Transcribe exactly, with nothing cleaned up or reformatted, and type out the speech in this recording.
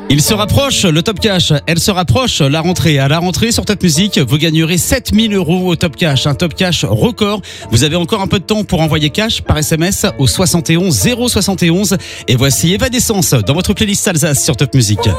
Il se rapproche, le Top Cash, elle se rapproche, la rentrée. À la rentrée, sur Top Music, vous gagnerez sept mille euros au Top Cash, un Top Cash record. Vous avez encore un peu de temps pour envoyer cash par S M S au soixante et onze zéro soixante et onze. Et voici Evanescence dans votre playlist Alsace sur Top Music.